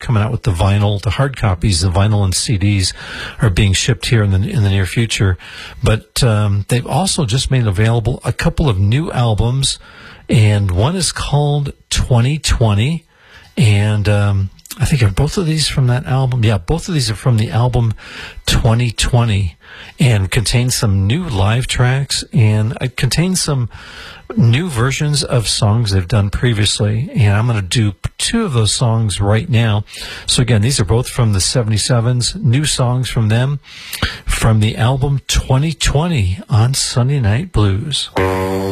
coming out with the vinyl, the hard copies, the vinyl and CDs are being shipped here in the near future. But they've also just made available a couple of new albums, and one is called 2020, and I think are both of these from that album? Yeah, both of these are from the album 2020, and contains some new live tracks, and it contains some new versions of songs they've done previously. And I'm going to do two of those songs right now. So again, these are both from the 77s, new songs from them, from the album 2020 on Sunday Night Blues.